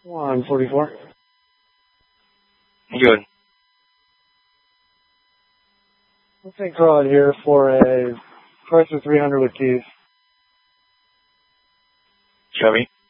144. Good. Let's take Crawled here for a Chrysler 300 with keys. Chevy.